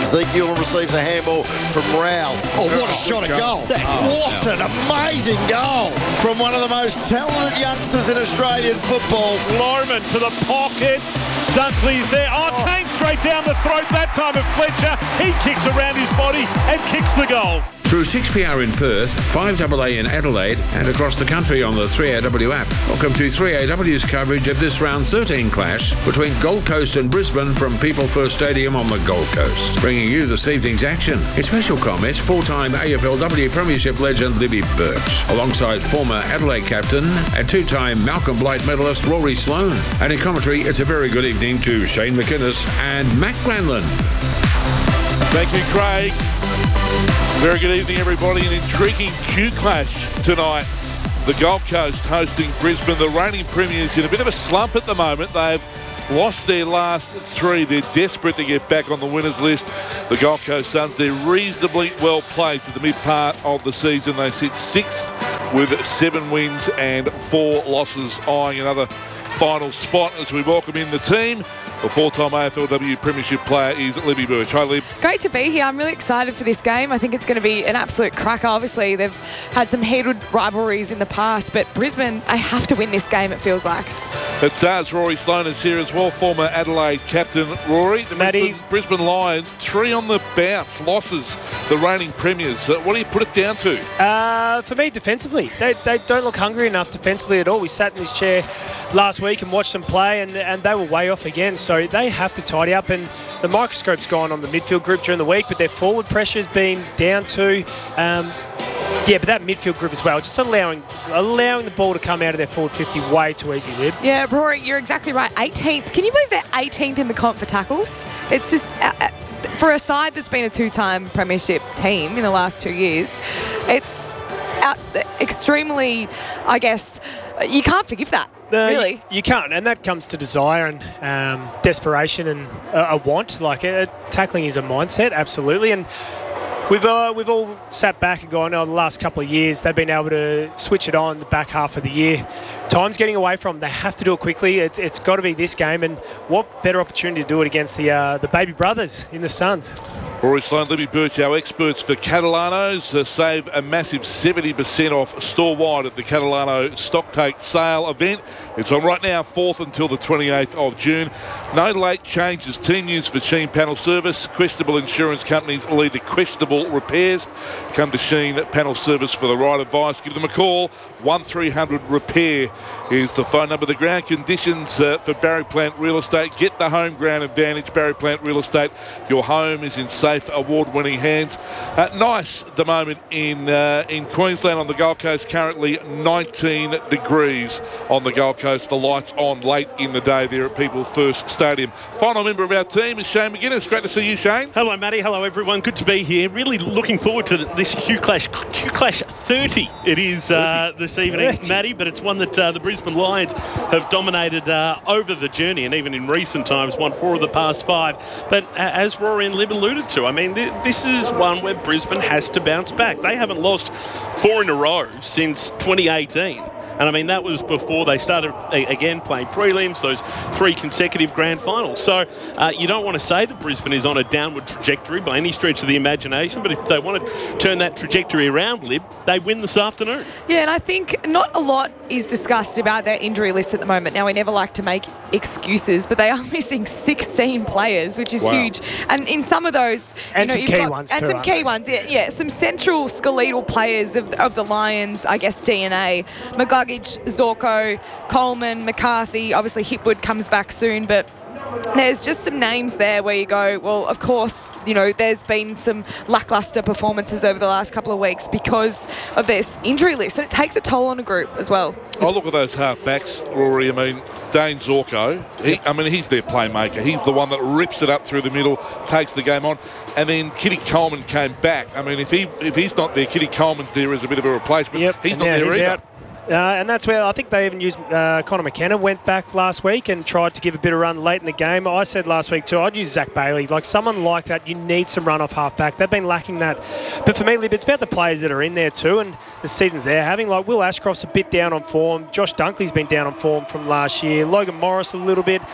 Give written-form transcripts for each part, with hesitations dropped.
Ezekiel receives a handball from Rowell. Oh, what a shot at goal. What an amazing goal from one of the most talented youngsters in Australian football. Lorman to the pocket. Dunkley's there. Came straight down the throat that time of Fletcher. He kicks around his body and kicks the goal. Through 6PR in Perth, 5AA in Adelaide, and across the country on the 3AW app. Welcome to 3AW's coverage of this round 13 clash between Gold Coast and Brisbane from People First Stadium on the Gold Coast. Bringing you this evening's action. In special comments, four-time AFLW Premiership legend Libby Birch, alongside former Adelaide captain and two-time Malcolm Blight medalist Rory Sloane. And in commentary, it's a very good evening to Shane McInnes and Matt Granlund. Thank you, Craig. Very good evening, everybody. An intriguing Q clash tonight. The Gold Coast hosting Brisbane. The reigning premiers in a bit of a slump at the moment. They've lost their last three. They're desperate to get back on the winners list. The Gold Coast Suns, they're reasonably well placed at the mid part of the season. They sit sixth with 7 wins and 4 losses, eyeing another final spot as we welcome in the team. The four-time AFLW Premiership player is Libby Birch. Hi, Lib. Great to be here. I'm really excited for this game. I think it's going to be an absolute cracker. Obviously, they've had some heated rivalries in the past, but Brisbane, they have to win this game, it feels like. It does. Rory Sloane is here as well, former Adelaide captain. Rory, the Brisbane Lions, 3 on the bounce, losses, the reigning premiers. What do you put it down to? For me, defensively. They don't look hungry enough defensively at all. We sat in this chair last week and watched them play, and they were way off again. So they have to tidy up, and the microscope's gone on the midfield group during the week, but their forward pressure's been down too. But that midfield group as well, just allowing the ball to come out of their forward 50 way too easy, Lib. Yeah, Rory, you're exactly right. 18th. Can you believe they're 18th in the comp for tackles? It's just, for a side that's been a 2-time premiership team in the last 2 years, it's extremely, I guess, you can't forgive that. Really? You can't, and that comes to desire and desperation and a want. Like, tackling is a mindset, absolutely. And we've all sat back and gone, the last couple of years, they've been able to switch it on the back half of the year. Time's getting away from them. They have to do it quickly. It's got to be this game, and what better opportunity to do it against the baby brothers in the Suns. Rory Sloane, Libby Birch, our experts for Catalanos. Save a massive 70% off store-wide at the Catalano Stocktake sale event. It's on right now, 4th until the 28th of June. No late changes. Team use for Sheen Panel Service. Questionable insurance companies lead to questionable repairs. Come to Sheen Panel Service for the right advice. Give them a call. 1300-REPAIR is the phone number. The ground conditions for Barry Plant Real Estate. Get the home ground advantage. Barry Plant Real Estate. Your home is in safe, award-winning hands. Nice at the moment in Queensland on the Gold Coast. Currently 19 degrees on the Gold Coast. The lights on late in the day there at People First Stadium. Final member of our team is Shane McInnes. Great to see you, Shane. Hello, Matty. Hello, everyone. Good to be here. Really looking forward to this Q Clash 30. It is this evening, Matty, but it's one that the Brisbane Lions have dominated over the journey, and even in recent times won 4 of the past 5. But as Rory and Lib alluded to, I mean, this is one where Brisbane has to bounce back. They haven't lost 4 in a row since 2018. And, I mean, that was before they started, again, playing prelims, those 3 consecutive grand finals. So you don't want to say that Brisbane is on a downward trajectory by any stretch of the imagination, but if they want to turn that trajectory around, Lib, they win this afternoon. Yeah, and I think not a lot is discussed about their injury list at the moment. Now, we never like to make excuses, but they are missing 16 players, which is huge. And in some of those... And some key ones, and some key ones, yeah. Some central skeletal players of the Lions, I guess, DNA. McGuggage, Zorko, Coleman, McCarthy. Obviously, Hipwood comes back soon, but there's just some names there where you go, well, of course, there's been some lacklustre performances over the last couple of weeks because of this injury list, and it takes a toll on a group as well. Oh, look at those half-backs, Rory. I mean, Dane Zorko, he's their playmaker. He's the one that rips it up through the middle, takes the game on. And then Kitty Coleman came back. I mean, if he's not there, Kitty Coleman's there as a bit of a replacement. Yep. He's not there either. Out. And that's where I think they even used Connor McKenna went back last week and tried to give a bit of run late in the game. I said last week too, I'd use Zach Bailey. Like someone like that, you need some run off half-back. They've been lacking that. But for me, it's about the players that are in there too, and the seasons they're having. Like Will Ashcroft's a bit down on form. Josh Dunkley's been down on form from last year. Logan Morris a little bit.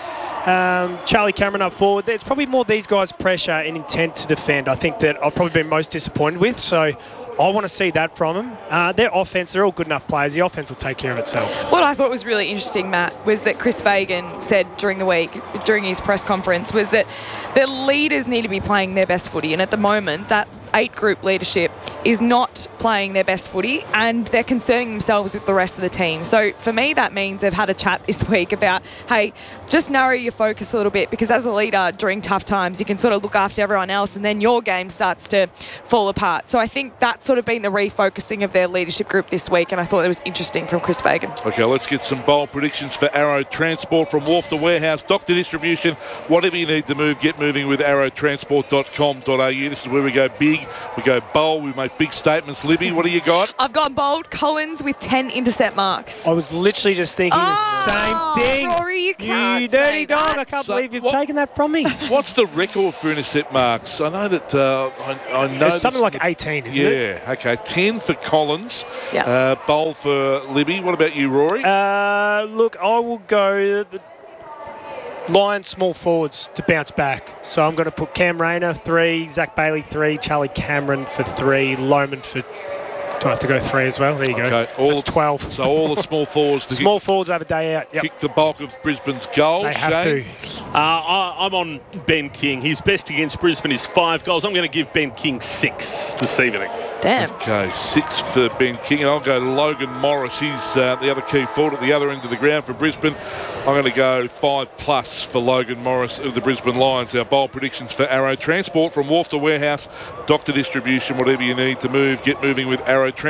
Charlie Cameron up forward. It's probably more these guys' pressure and intent to defend. I think that I've probably been most disappointed with. So I want to see that from them. Their offense, they're all good enough players. The offense will take care of itself. What I thought was really interesting, Matt, was that Chris Fagan said during the week, during his press conference, was that the leaders need to be playing their best footy. And at the moment, that 8-group leadership is not playing their best footy, and they're concerning themselves with the rest of the team. So for me, that means they've had a chat this week about, hey, just narrow your focus a little bit, because as a leader during tough times, you can sort of look after everyone else, and then your game starts to fall apart. So I think that's sort of been the refocusing of their leadership group this week, and I thought it was interesting from Chris Fagan. Okay, let's get some bold predictions for Arrow Transport from Wharf to Warehouse, Doctor Distribution. Whatever you need to move, get moving with arrowtransport.com.au. This is where we go big, we go bold, we make big statements. Libby, what do you got? I've gone bold. Collins with 10 intercept marks. I was literally just thinking the same thing. Rory, you can't You dirty say dog. that. I can't believe you've taken that from me. What's the record for intercept marks? I know that I know It's something like 18, isn't it? Yeah, okay. 10 for Collins. Yeah. Bold for Libby. What about you, Rory? Look, I will go the Lions small forwards to bounce back. So I'm going to put Cam Rayner 3, Zach Bailey 3, Charlie Cameron for 3, Lohman for... Do I have to go 3 as well? There you go. That's 12. So all the small forwards to Small forwards have a day out. Yep. kick the bulk of Brisbane's goals. They have Shane? to. I'm on Ben King. His best against Brisbane is 5 goals. I'm going to give Ben King 6 this evening. Damn. Okay, 6 for Ben King. And I'll go to Logan Morris. He's the other key forward at the other end of the ground for Brisbane. I'm going to go 5+ for Logan Morris of the Brisbane Lions. Our bold predictions for Arrow Transport from Wharf to Warehouse, Doctor Distribution, whatever you need to move, get moving with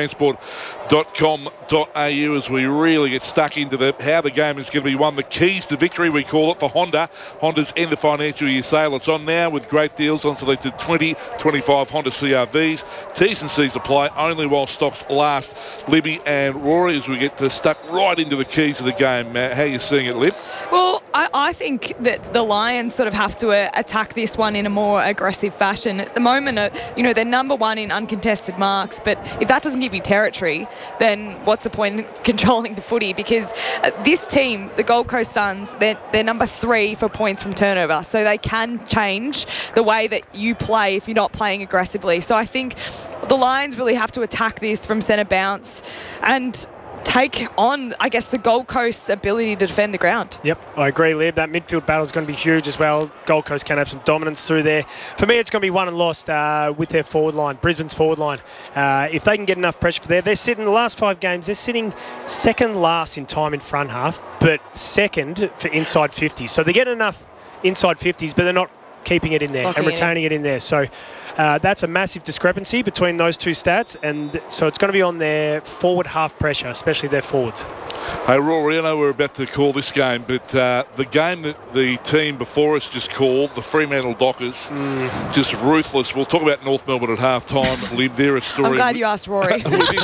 arrowtransport.com.au as we really get stuck into how the game is going to be won. The keys to victory, we call it, for Honda. Honda's end of financial year sale. It's on now with great deals on selected 2025 Honda CR-Vs. T's and C's apply only while stocks last. Libby and Rory, as we get stuck right into the keys of the game. How are you seeing it, Lib? Well, I think that the Lions sort of have to attack this one in a more aggressive fashion. At the moment, they're number 1 in uncontested marks, but if that doesn't give you territory, then what's the point in controlling the footy? Because this team, the Gold Coast Suns, they're number 3 for points from turnover, so they can change the way that you play if you're not playing aggressively. So I think the Lions really have to attack this from centre bounce and take on, I guess, the Gold Coast's ability to defend the ground. Yep, I agree, Lib. That midfield battle is going to be huge as well. Gold Coast can have some dominance through there. For me, it's going to be won and lost with their forward line, Brisbane's forward line. If they can get enough pressure for there, they're sitting the last 5 games, they're sitting second last in time in front half, but second for inside 50s. So they get enough inside 50s, but they're not keeping it in there and retaining it in there. So that's a massive discrepancy between those two stats, and so it's going to be on their forward half pressure, especially their forwards. Hey, Rory, I know we're about to call this game, but the game that the team before us just called, the Fremantle Dockers, just ruthless. We'll talk about North Melbourne at half-time. Lib, they're a story. I'm glad you asked Rory.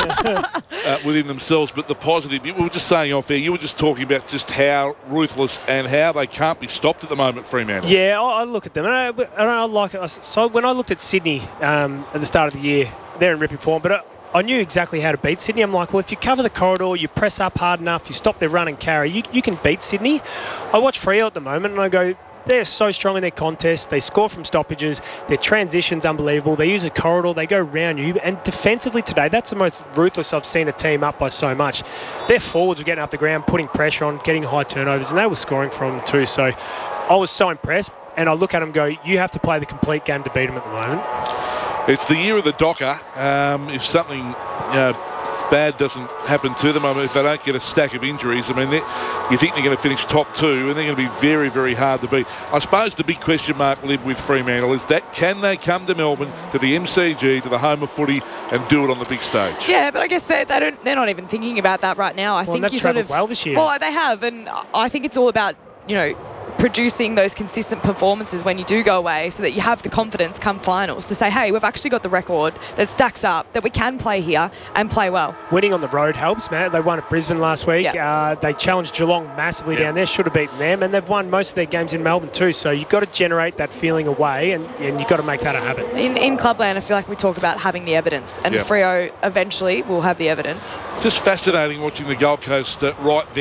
within themselves, but the positive, we were just saying off air, you were just talking about just how ruthless and how they can't be stopped at the moment, Fremantle. Yeah, I look at them, and I like it. So when I looked at Sydney at the start of the year, they're in ripping form, but I knew exactly how to beat Sydney. I'm like, well, if you cover the corridor, you press up hard enough, you stop their run and carry, you can beat Sydney. I watch Freo at the moment, and I go, they're so strong in their contest. They score from stoppages. Their transition's unbelievable. They use a corridor. They go round you. And defensively today, that's the most ruthless I've seen a team up by so much. Their forwards were getting up the ground, putting pressure on, getting high turnovers, and they were scoring from them too. So I was so impressed. And I look at them and go, you have to play the complete game to beat them at the moment. It's the year of the Docker. If something bad doesn't happen to them, I mean, if they don't get a stack of injuries, I mean, you think they're going to finish top 2, and they're going to be very, very hard to beat. I suppose the big question mark, Liv, with Fremantle is that can they come to Melbourne, to the MCG, to the home of footy, and do it on the big stage? Yeah, but I guess they're not even thinking about that right now. I think they've you sort travelled of well this year. Well, they have, and I think it's all about producing those consistent performances when you do go away, so that you have the confidence come finals to say, hey, we've actually got the record that stacks up, that we can play here and play well. Winning on the road helps, man. They won at Brisbane last week. Yeah. They challenged Geelong massively down there, should have beaten them, and they've won most of their games in Melbourne too. So you've got to generate that feeling away, and you've got to make that a habit. In Clubland, I feel like we talk about having the evidence, and Freo eventually will have the evidence. Just fascinating watching the Gold Coast right then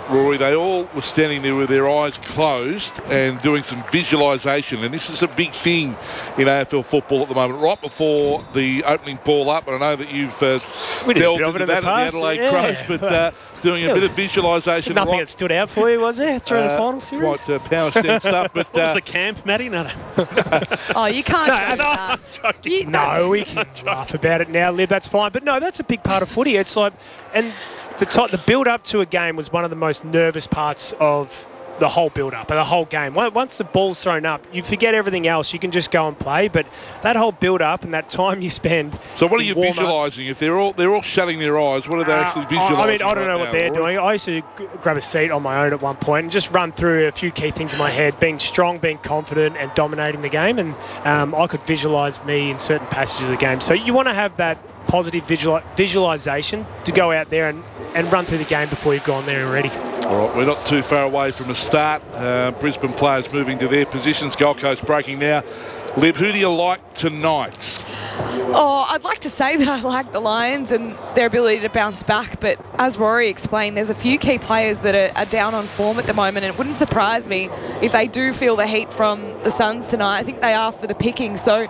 Rory, they all were standing there with their eyes closed and doing some visualisation. And this is a big thing in AFL football at the moment. Right before the opening ball up, and I know that you've delved into that at the Adelaide Crows, but doing a bit of visualisation. Nothing that stood out for you, was there, during the final series? Quite power stem stuff. But What was the camp, Matty? No. Oh, you can't do that. No, we can laugh about it now, Lib. That's fine. But no, that's a big part of footy. It's like, and the build up to a game was one of the most nervous parts of the whole build up, of the whole game. Once the ball's thrown up, you forget everything else. You can just go and play. But that whole build up and that time you spend. So what are you visualising? If they're all shutting their eyes, what are they actually visualising? I mean, I don't know what they're doing. I used to grab a seat on my own at one point and just run through a few key things in my head, being strong, being confident, and dominating the game. And I could visualise me in certain passages of the game. So you want to have that positive visualisation to go out there and run through the game before you've gone there already. All right, we're not too far away from a start. Brisbane players moving to their positions. Gold Coast breaking now. Lib, who do you like tonight? Oh, I'd like to say that I like the Lions and their ability to bounce back, but as Rory explained, there's a few key players that are down on form at the moment, and it wouldn't surprise me if they do feel the heat from the Suns tonight. I think they are for the picking. So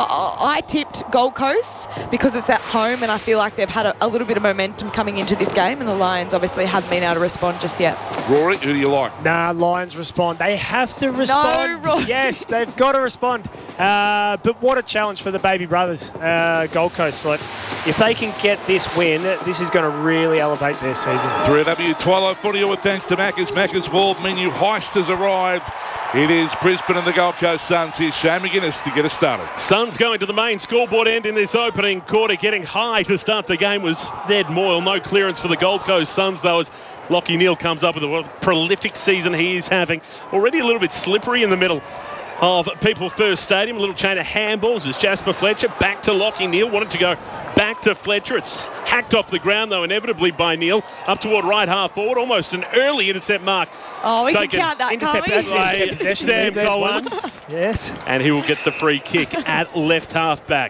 I tipped Gold Coast because it's at home, and I feel like they've had a little bit of momentum coming into this game, and the Lions obviously haven't been able to respond just yet. Rory, who do you like? Nah, Lions respond. They have to respond. No, Rory. Yes, they've got to respond. But what a challenge for the baby brothers, Gold Coast. Like, if they can get this win, this is going to really elevate their season. 3AW Twilight Footy with thanks to Macca's. Macca's World Menu Heist has arrived. It is Brisbane and the Gold Coast Suns. Here's Shane McGuinness to get us started. Suns going to the main scoreboard end in this opening quarter. Getting high to start the game was Ned Moyle. No clearance for the Gold Coast Suns, though, as Lachie Neale comes up with a prolific season he is having. Already a little bit slippery in the middle of People First Stadium. A little chain of handballs as Jasper Fletcher back to Lachie Neale. Wanted to go back to Fletcher. It's hacked off the ground, though, inevitably by Neale. Up toward right half forward. Almost an early intercept mark. Oh, we can count that, can't we? Intercept possession. Sam There's Collins. one. Yes. And he will get the free kick at left half back.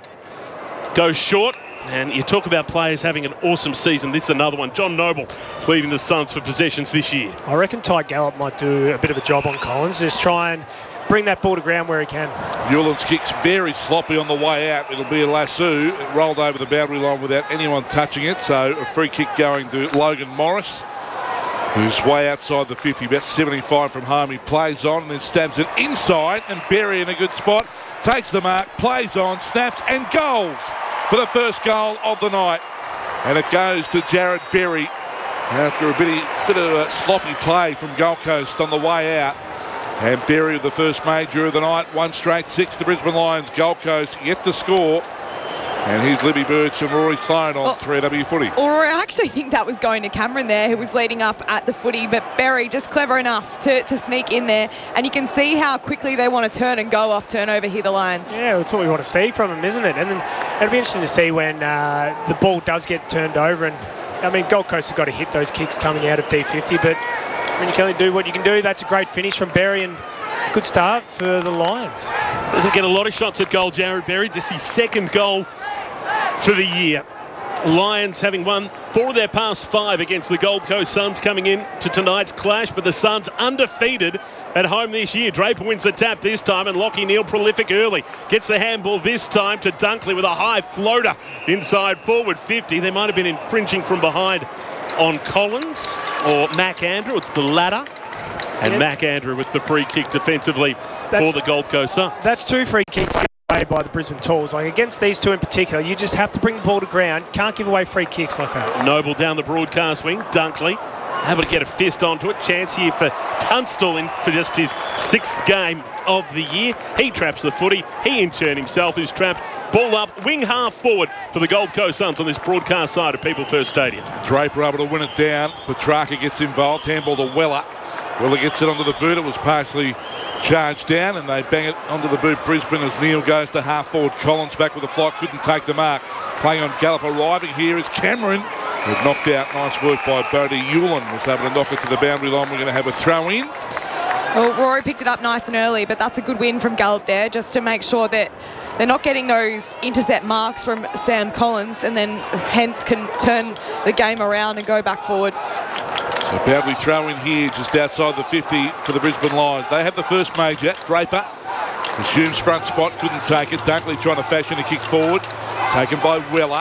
Goes short. And you talk about players having an awesome season. This is another one. John Noble leading the Suns for possessions this year. I reckon Ty Gallup might do a bit of a job on Collins. Just try and bring that ball to ground where he can. Newland's kick's very sloppy on the way out. It'll be a lasso. It rolled over the boundary line without anyone touching it. So a free kick going to Logan Morris, who's way outside the 50, about 75 from home. He plays on and then stabs it inside, and Berry in a good spot. Takes the mark, plays on, snaps and goals for the first goal of the night. And it goes to Jared Berry after a bit of a sloppy play from Gold Coast on the way out. And Berry with the first major of the night. 1 straight 6 to Brisbane Lions. Gold Coast yet to score. And here's Libby Birch and Rory Sloane on 3AW Footy. Or I actually think that was going to Cameron there, who was leading up at the footy, but Berry just clever enough to sneak in there, and you can see how quickly they want to turn and go off turnover here, the Lions. Yeah, that's what we want to see from them, isn't it? And then it'll be interesting to see when the ball does get turned over. And I mean, Gold Coast have got to hit those kicks coming out of D50, but when you can only do what you can do, that's a great finish from Berry and good start for the Lions. Doesn't get a lot of shots at goal, Jared Berry, just his second goal for the year. Lions having won 4 of their past 5 against the Gold Coast Suns coming in to tonight's clash, but the Suns undefeated at home this year. Draper wins the tap this time, and Lachie Neale prolific early. Gets the handball this time to Dunkley with a high floater inside forward 50. They might have been infringing from behind on Collins or Mac Andrew. It's the latter. And Mac Andrew with the free kick defensively for the Gold Coast Suns. That's 2 free kicks given away by the Brisbane Tools. Like, against these 2 in particular, you just have to bring the ball to ground. Can't give away free kicks like that. Noble down the broadcast wing. Dunkley able to get a fist onto it. Chance here for Tunstall in for just his 6th game of the year. He traps the footy. He in turn himself is trapped. Ball up, wing half forward for the Gold Coast Suns on this broadcast side of People First Stadium. Draper able to win it down. Petrarca gets involved. Handball to Weller. Weller gets it onto the boot. It was partially charged down, and they bang it onto the boot. Brisbane as Neale goes to half forward. Collins back with the flight. Couldn't take the mark. Playing on Gallup. Arriving here is Cameron. It knocked out. Nice work by Bodie Hewlin. Was able to knock it to the boundary line. We're going to have a throw in. Well, Rory picked it up nice and early, but that's a good win from Gallup there, just to make sure that they're not getting those intercept marks from Sam Collins, and then hence can turn the game around and go back forward. So Bowdley throw in here just outside the 50 for the Brisbane Lions. They have the first major. Draper assumes front spot, couldn't take it. Dunkley trying to fashion a kick forward. Taken by Weller.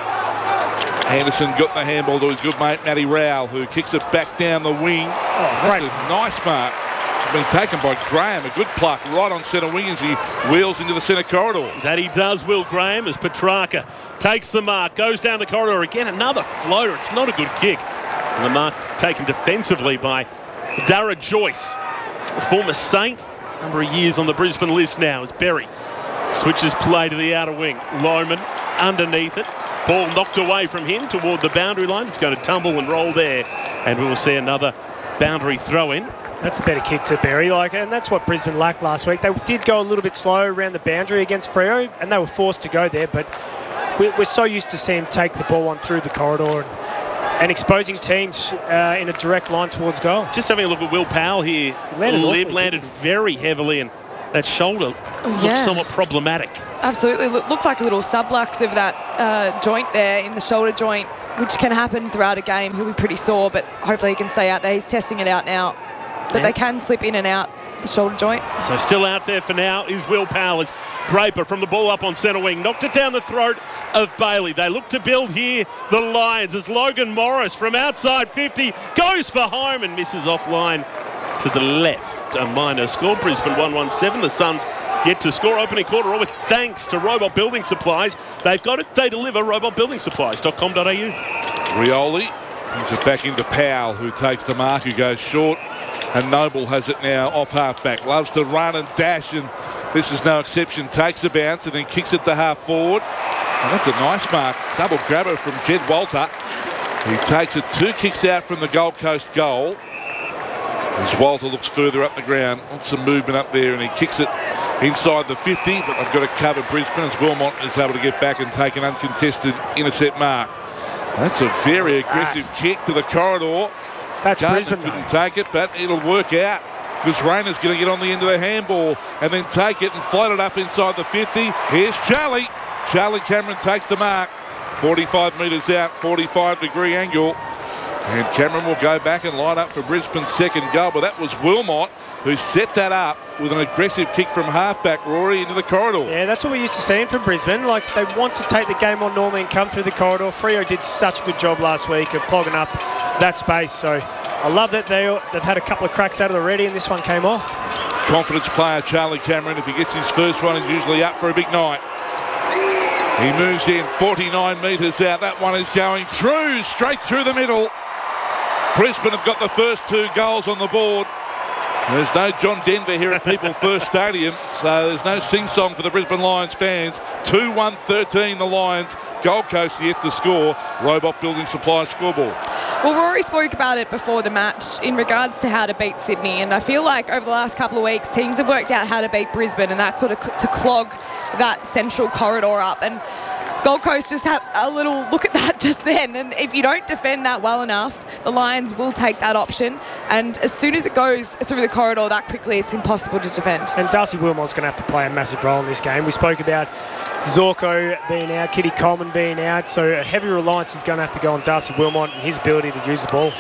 Anderson got the handball to his good mate Matty Rowell, who kicks it back down the wing. That's a nice mark. Been taken by Graham, a good pluck right on centre wing as he wheels into the centre corridor. That he does, Will Graham, as Petrarca takes the mark, goes down the corridor again. Another floater. It's not a good kick. And the mark taken defensively by Dara Joyce, a former Saint, number of years on the Brisbane list now, as Berry switches play to the outer wing. Lohman underneath it. Ball knocked away from him toward the boundary line. It's going to tumble and roll there, and we will see another boundary throw in. That's a better kick to Berry, and that's what Brisbane lacked last week. They did go a little bit slow around the boundary against Freo, and they were forced to go there, but we're so used to seeing him take the ball on through the corridor and exposing teams in a direct line towards goal. Just having a look at Will Powell here. Landed very heavily, and that shoulder looked somewhat problematic. Absolutely. Looked like a little sublux of that joint there in the shoulder joint, which can happen throughout a game. He'll be pretty sore, but hopefully he can stay out there. He's testing it out now. But they can slip in and out the shoulder joint. So still out there for now is Will Powell as Draper from the ball up on centre wing. Knocked it down the throat of Bailey. They look to build here the Lions as Logan Morris from outside 50 goes for home and misses offline to the left. A minor score. Brisbane 1-1-7. The Suns yet to score. Opening quarter all with thanks to Robot Building Supplies. They've got it. They deliver. robotbuildingsupplies.com.au. Rioli brings it back into Powell, who takes the mark, who goes short. And Noble has it now off half-back. Loves to run and dash, and this is no exception. Takes a bounce and then kicks it to half-forward. And that's a nice mark. Double grabber from Jed Walter. He takes it 2 kicks out from the Gold Coast goal. As Walter looks further up the ground. Wants some movement up there, and he kicks it inside the 50, but they've got to cover Brisbane as Wilmot is able to get back and take an uncontested intercept mark. And that's a very aggressive kick to the corridor. That's Gardner Brisbane, couldn't take it, but it'll work out because Rayner's going to get on the end of the handball and then take it and float it up inside the 50. Here's Charlie. Charlie Cameron takes the mark. 45 metres out, 45-degree angle. And Cameron will go back and line up for Brisbane's second goal. But that was Wilmot who set that up with an aggressive kick from halfback, Rory, into the corridor. Yeah, that's what we're used to seeing from Brisbane. Like, they want to take the game on normally and come through the corridor. Freo did such a good job last week of clogging up that space. So I love that they've had a couple of cracks out of the ready, and this one came off. Confidence player Charlie Cameron. If he gets his first one, he's usually up for a big night. He moves in 49 metres out. That one is going through, straight through the middle. Brisbane have got the first 2 goals on the board. There's no John Denver here at People First Stadium, so there's no sing-song for the Brisbane Lions fans. 2-1-13 the Lions. Gold Coast yet to score. Robot Building Supplies scoreboard. Well, Rory spoke about it before the match in regards to how to beat Sydney, and I feel like over the last couple of weeks teams have worked out how to beat Brisbane, and that's sort of to clog that central corridor up. And Gold Coast just had a little look at that just then, and if you don't defend that well enough, the Lions will take that option, and as soon as it goes through the corridor that quickly, it's impossible to defend. And Darcy Wilmot's going to have to play a massive role in this game. We spoke about Zorko being out, Kitty Coleman being out, so a heavy reliance is going to have to go on Darcy Wilmot and his ability to use the ball.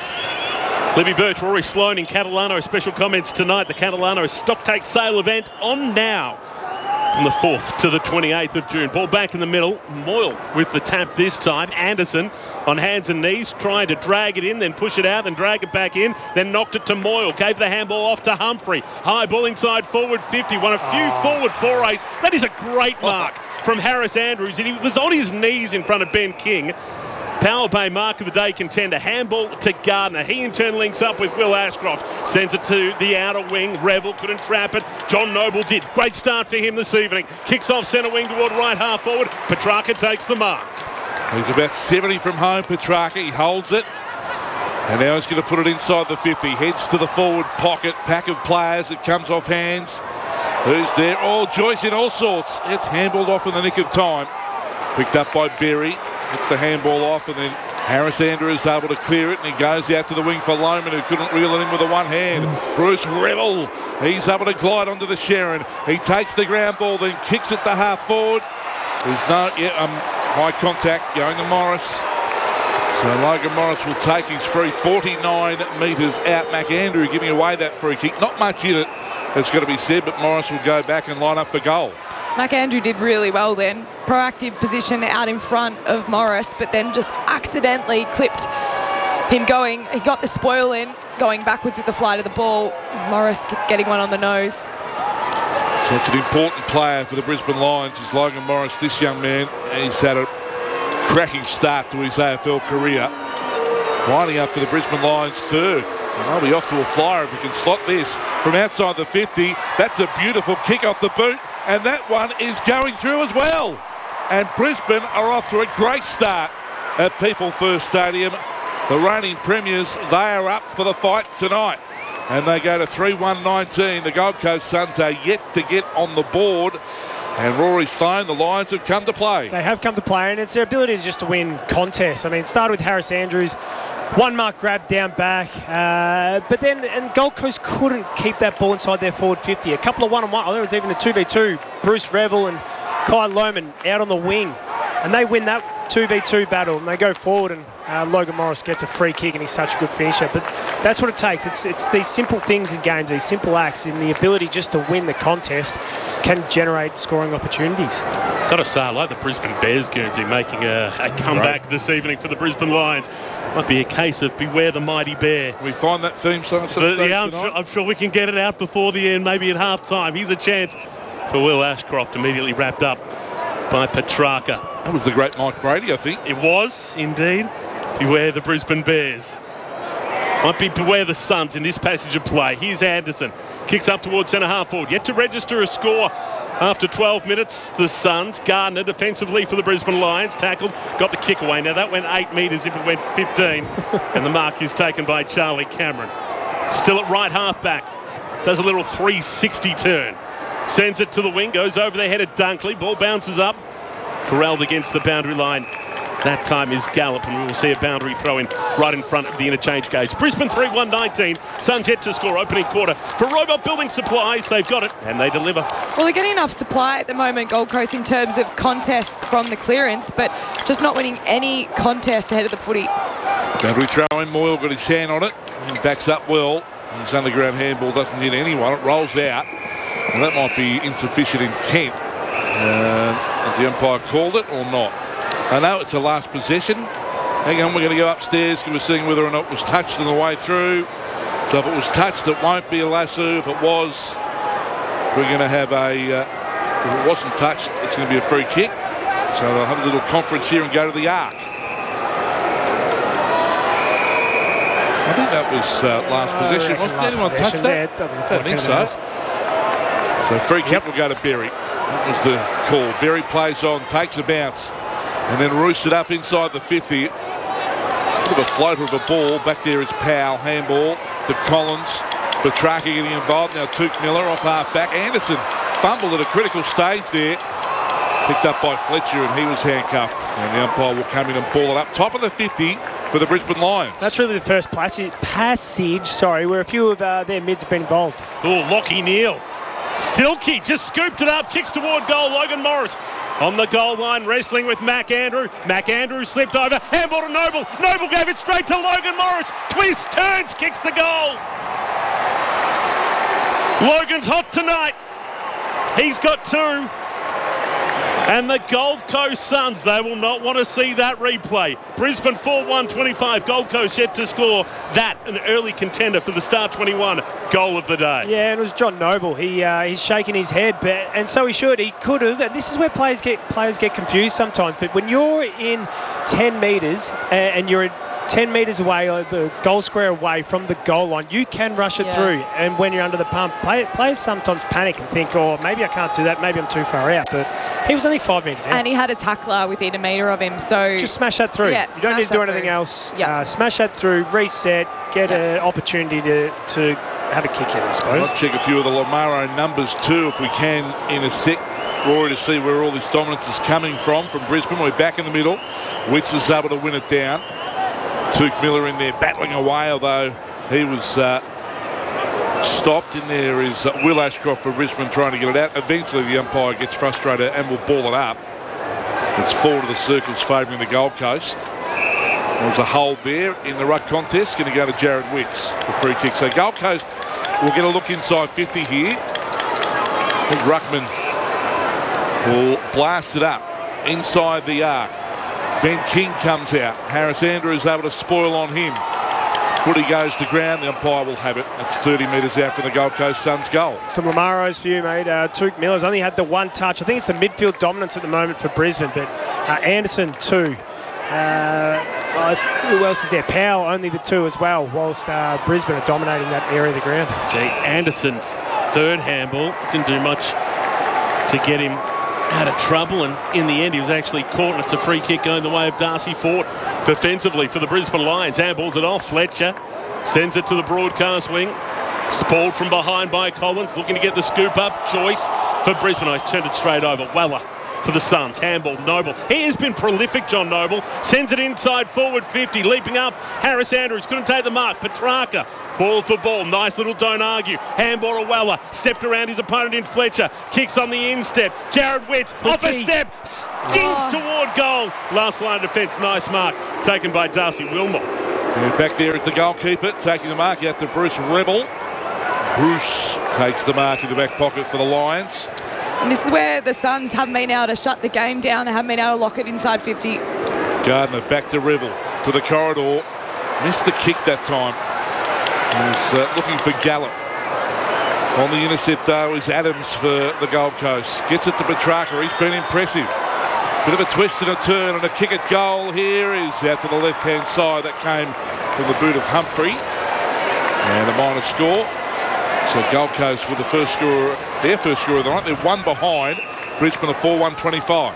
Libby Birch, Rory Sloane in Catalano special comments tonight. The Catalano stock take sale event on now. From the 4th to the 28th of June. Ball back in the middle. Moyle with the tap this time. Anderson on hands and knees, trying to drag it in, then push it out, then drag it back in, then knocked it to Moyle. Gave the handball off to Humphrey. High ball inside forward 50. Won a few forward forays. That is a great mark from Harris Andrews. And he was on his knees in front of Ben King. Power Bay mark of the day contender. Handball to Gardner. He in turn links up with Will Ashcroft. Sends it to the outer wing. Revel couldn't trap it. John Noble did. Great start for him this evening. Kicks off centre wing toward right half forward. Petrarca takes the mark. He's about 70 from home, Petrarca. He holds it. And now he's going to put it inside the 50. Heads to the forward pocket. Pack of players. It comes off hands. Who's there? Oh, Joyce in all sorts. It's handballed off in the nick of time. Picked up by Berry. Gets the handball off, and then Harris Andrews is able to clear it, and he goes out to the wing for Lohman, who couldn't reel it in with the one hand. Bruce Revel, he's able to glide onto the Sharon. He takes the ground ball, then kicks it to half forward. There's no high contact going to Morris. So Logan Morris will take his free 49 metres out. McAndrew giving away that free kick. Not much in it, it's got to be said, but Morris will go back and line up for goal. McAndrew did really well then. Proactive position out in front of Morris, but then just accidentally clipped him going. He got the spoil in, going backwards with the flight of the ball. Morris getting one on the nose. Such an important player for the Brisbane Lions is Logan Morris, this young man. And he's had a cracking start to his AFL career. Lining up for the Brisbane Lions third. And they'll be off to a flyer if he can slot this from outside the 50. That's a beautiful kick off the boot. And that one is going through as well. And Brisbane are off to a great start at People First Stadium. The reigning premiers, they are up for the fight tonight. And they go to 3-1-19. The Gold Coast Suns are yet to get on the board. And Rory Sloane, the Lions have come to play. They have come to play, and it's their ability just to win contests. I mean, it started with Harris Andrews, one mark grab down back, but then and Gold Coast couldn't keep that ball inside their forward 50. A couple of one-on-one, there was even a 2v2. Bruce Revel and Kai Lohman out on the wing, and they win that 2v2 battle, and they go forward, and Logan Morris gets a free kick, and he's such a good finisher. But that's what it takes. It's these simple things in games, these simple acts, and the ability just to win the contest can generate scoring opportunities. Got to say, I like the Brisbane Bears, Guernsey, making a comeback this evening for the Brisbane Lions. Might be a case of beware the mighty bear. We find that theme song. Yeah, I'm sure we can get it out before the end, maybe at half-time. Here's a chance for Will Ashcroft, immediately wrapped up by Petrarca. That was the great Mike Brady, I think. It was, indeed. Beware the Brisbane Bears. Might be beware the Suns in this passage of play. Here's Anderson. Kicks up towards centre-half forward. Yet to register a score after 12 minutes. The Suns. Gardner defensively for the Brisbane Lions. Tackled. Got the kick away. Now that went 8 metres if it went 15. And the mark is taken by Charlie Cameron. Still at right half-back. Does a little 360 turn. Sends it to the wing. Goes over the head of Dunkley. Ball bounces up. Corralled against the boundary line. That time is Gallup, and we will see a boundary throw in right in front of the interchange gauge. Brisbane 3-1-19. Suns yet to score opening quarter. For Robot Building Supplies, they've got it, and they deliver. Well, they're getting enough supply at the moment, Gold Coast, in terms of contests from the clearance, but just not winning any contest ahead of the footy. Boundary throw in. Moyle got his hand on it. He backs up well. His underground handball doesn't hit anyone. It rolls out. And that might be insufficient intent. Has the umpire called it or not? I know it's a last possession. Hang on, we're going to go upstairs because we're seeing whether or not it was touched on the way through. So if it was touched, it won't be a lasso. If it was, we're going to have if it wasn't touched, it's going to be a free kick. So they'll have a little conference here and go to the arc. I think that was last possession. Wasn't anyone touched that? I don't think so. So free kick will go to Berry. That was the call. Berry plays on, takes a bounce, and then roosts it up inside the 50. Bit of a floater of a ball. Back there is Powell. Handball to Collins. Petrarca getting involved. Now Tuke Miller off half-back. Anderson fumbled at a critical stage there. Picked up by Fletcher, and he was handcuffed. And the umpire will come in and ball it up. Top of the 50 for the Brisbane Lions. That's really the first passage, where a few of their mids have been involved. Oh, Lockie Neal. Silky just scooped it up, kicks toward goal. Logan Morris on the goal line, wrestling with McAndrew. McAndrew slipped over, handball to Noble. Noble gave it straight to Logan Morris. Twist, turns, kicks the goal. Logan's hot tonight. He's got two. And the Gold Coast Suns, they will not want to see that replay. Brisbane 4-1-25. Gold Coast yet to score that, an early contender for the Star 21 goal of the day. Yeah, and it was John Noble. He's shaking his head, and so he should. He could have. And this is where players get confused sometimes. But when you're in 10 metres and you're 10 metres away, or the goal square away from the goal line, you can rush it through. And when you're under the pump, players sometimes panic and think, oh, maybe I can't do that, maybe I'm too far out. But he was only 5 metres out. And he had a tackler within a metre of him, so... Just smash that through. Yeah, you don't need to do anything else. Smash that through, reset, get an opportunity to have a kick in, I suppose. I'll check a few of the Lamaro numbers too, if we can, in a sec, Rory, to see where all this dominance is coming from Brisbane. We're back in the middle. Witts is able to win it down. Tuke Miller in there battling away, although he was stopped. In there is Will Ashcroft for Brisbane trying to get it out. Eventually the umpire gets frustrated and will ball it up. It's forward of the circles favouring the Gold Coast. There was a hold there in the ruck contest. Going to go to Jared Witts for free kick. So Gold Coast will get a look inside 50 here. I think Ruckman will blast it up inside the arc. Ben King comes out. Harris Andrews able to spoil on him. Footy goes to ground. The umpire will have it. That's 30 metres out from the Gold Coast Suns goal. Some Lamaros for you, mate. Tuke Miller's only had the one touch. I think it's the midfield dominance at the moment for Brisbane, but Anderson, 2. Who else is there? Powell, only the 2 as well, whilst Brisbane are dominating that area of the ground. Gee, Anderson's third handball didn't do much to get him out of trouble, and in the end he was actually caught, and it's a free kick going the way of Darcy Fort defensively for the Brisbane Lions. Handballs it off. Fletcher sends it to the broadcast wing. Spoiled from behind by Collins, looking to get the scoop up. Joyce for Brisbane. I turned it straight over. Weller for the Suns. Handball, Noble. He has been prolific, John Noble. Sends it inside forward 50. Leaping up, Harris Andrews. Couldn't take the mark. Petrarca falls the ball. Nice little don't argue. Handball to Weller. Stepped around his opponent in Fletcher. Kicks on the instep. Jared Witts off a step. Stings toward goal. Last line of defence. Nice mark. Taken by Darcy Wilmot. And back there is the goalkeeper. Taking the mark out to Bruce Rebel. Bruce takes the mark in the back pocket for the Lions. And this is where the Suns haven't been able to shut the game down. They haven't been able to lock it inside 50. Gardner back to Revel, to the corridor. Missed the kick that time. He was looking for Gallup. On the intercept, though, is Adams for the Gold Coast. Gets it to Petrarca. He's been impressive. Bit of a twist and a turn, and a kick at goal here is out to the left-hand side. That came from the boot of Humphrey. And a minor score. So Gold Coast with the first score, their first score of the night. They're 1 behind. Brisbane are 4-1-25.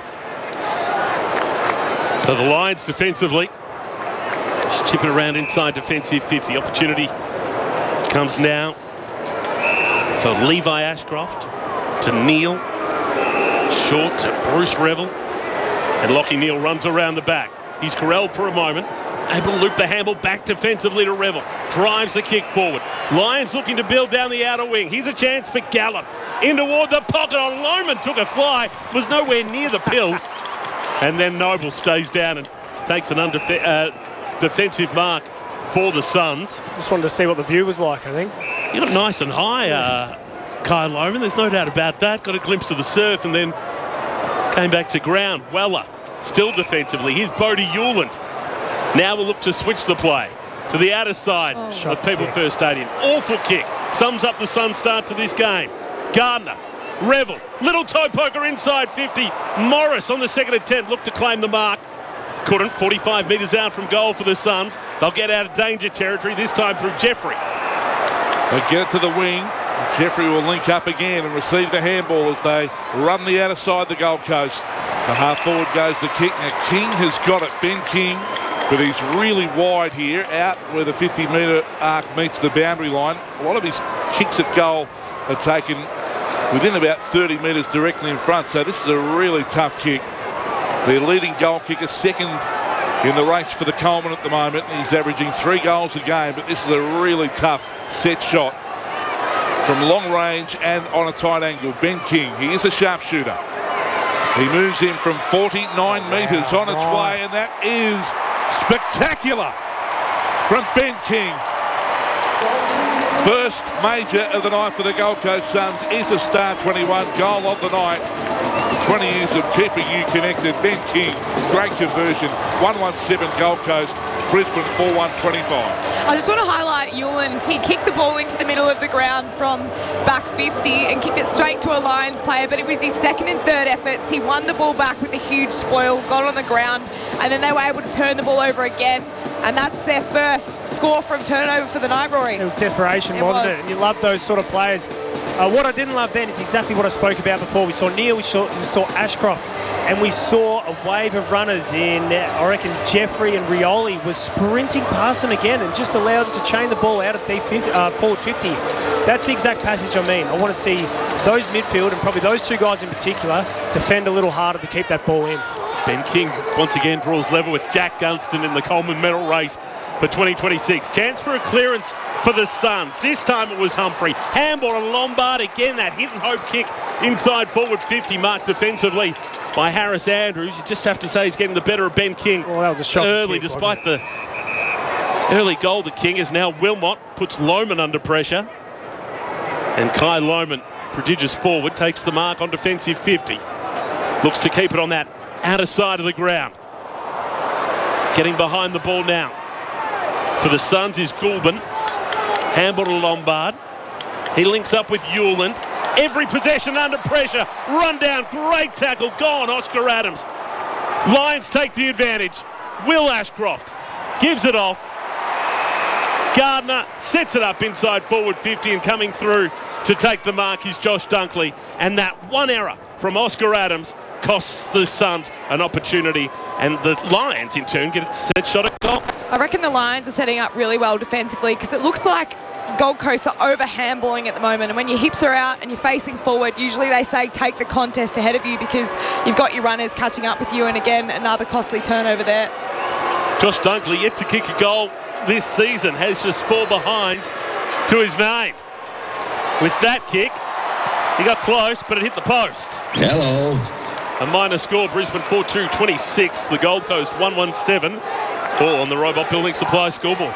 So the Lions defensively, just chipping around inside defensive 50. Opportunity comes now for Levi Ashcroft to Neil. Short to Bruce Revel. And Lachie Neale runs around the back. He's corralled for a moment. Able to loop the handle back defensively to Revel. Drives the kick forward. Lions looking to build down the outer wing. Here's a chance for Gallup. In toward the pocket on Loman. Took a fly. Was nowhere near the pill. And then Noble stays down and takes an defensive mark for the Suns. Just wanted to see what the view was like, I think. You got nice and high, Kyle Loman. There's no doubt about that. Got a glimpse of the surf and then came back to ground. Weller still defensively. Here's Bodie Hewland. Now we'll look to switch the play to the outer side of People First Stadium. Awful kick. Sums up the Suns' start to this game. Gardner, Revel, little toe poker inside 50. Morris on the second attempt looked to claim the mark. Couldn't. 45 metres out from goal for the Suns. They'll get out of danger territory, this time through Jeffrey. They get it to the wing. Jeffrey will link up again and receive the handball as they run the outer side, the Gold Coast. The half forward goes the kick. Now King has got it. Ben King. But he's really wide here, out where the 50-metre arc meets the boundary line. A lot of his kicks at goal are taken within about 30 metres directly in front. So this is a really tough kick. Their leading goal kicker, second in the race for the Coleman at the moment. He's averaging 3 goals a game, but this is a really tough set shot from long range and on a tight angle. Ben King, he is a sharpshooter. He moves in from 49 metres on its way, and that is spectacular from Ben King. First major of the night for the Gold Coast Suns is a star 21 goal of the night. 20 years of keeping you connected. Ben King, great conversion. 117 Gold Coast. Brisbane 4-1-25. I just want to highlight Hewland. He kicked the ball into the middle of the ground from back 50 and kicked it straight to a Lions player, but it was his second and third efforts. He won the ball back with a huge spoil, got on the ground, and then they were able to turn the ball over again. And that's their first score from turnover for the night, Rory. It was desperation, wasn't it? And you love those sort of players. What I didn't love then is exactly what I spoke about before. We saw Neil, we saw Ashcroft, and we saw a wave of runners in, I reckon, Jeffrey and Rioli was sprinting past them again and just allowed them to chain the ball out of forward 50. That's the exact passage I mean. I want to see those midfield, and probably those 2 guys in particular, defend a little harder to keep that ball in. Ben King once again draws level with Jack Gunston in the Coleman medal race for 2026. Chance for a clearance for the Suns. This time it was Humphrey. Handball on Lombard again. That hit and hope kick inside forward 50 mark defensively by Harris Andrews. You just have to say he's getting the better of Ben King Well, that was a shocking early, kick, despite wasn't the early goal. The King is now Wilmot, puts Lohman under pressure. And Kai Lohman, prodigious forward, takes the mark on defensive 50. Looks to keep it on that outer side of the ground. Getting behind the ball now. For the Suns is Goulburn. Handball to Lombard. He links up with Hewland. Every possession under pressure. Run down. Great tackle. Gone, Oscar Adams. Lions take the advantage. Will Ashcroft gives it off. Gardner sets it up inside forward 50, and coming through to take the mark is Josh Dunkley. And that one error from Oscar Adams costs the Suns an opportunity, and the Lions in turn get a set shot at goal. I reckon the Lions are setting up really well defensively, because it looks like Gold Coast are over handballing at the moment, and when your hips are out and you're facing forward, usually they say take the contest ahead of you because you've got your runners catching up with you, and again another costly turnover there. Josh Dunkley yet to kick a goal this season, has just 4 behinds to his name. With that kick, he got close, but it hit the post. Hello. A minor score, Brisbane 4-2-26, the Gold Coast 1-1-7. All on the Robot Building Supply scoreboard.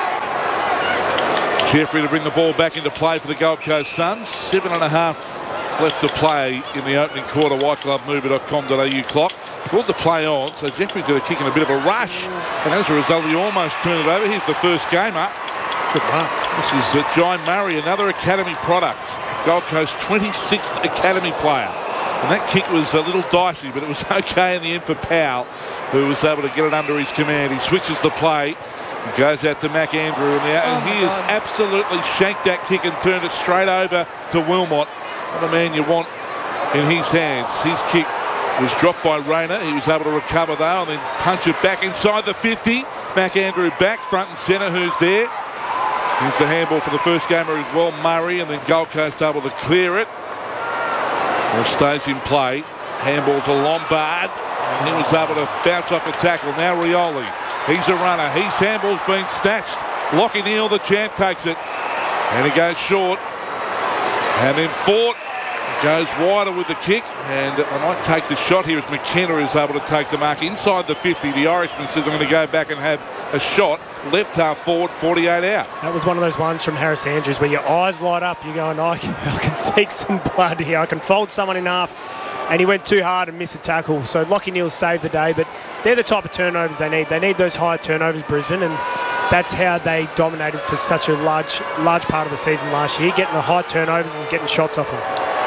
Jeffrey to bring the ball back into play for the Gold Coast Suns. 7.5 left to play in the opening quarter. whiteclubmover.com.au clock. Called the play on, so Jeffrey did a kick in a bit of a rush, and as a result he almost turned it over. Here's the first gamer. Good mark. This is John Murray, another Academy product. Gold Coast 26th Academy player. And that kick was a little dicey, but it was okay in the end for Powell, who was able to get it under his command. He switches the play. He goes out to McAndrew, and he has absolutely shanked that kick and turned it straight over to Wilmot. What a man you want in his hands. His kick was dropped by Rayner. He was able to recover though and then punch it back inside the 50. McAndrew back, front and centre, who's there. Here's the handball for the first gamer as well, Murray, and then Gold Coast able to clear it. Well, stays in play. Handball to Lombard, and he was able to bounce off a tackle. Now Rioli. He's a runner. His handball's been snatched. Lockie Neal, the champ, takes it. And he goes short. And then Fort goes wider with the kick. And they might take the shot here as McKenna is able to take the mark inside the 50. The Irishman says, I'm going to go back and have a shot. Left half forward, 48 out. That was one of those ones from Harris Andrews where your eyes light up. You're going, I can seek some blood here. I can fold someone in half. And he went too hard and missed a tackle. So Lockie Neal saved the day, but they're the type of turnovers they need. They need those high turnovers, Brisbane, and that's how they dominated for such a large part of the season last year, getting the high turnovers and getting shots off them.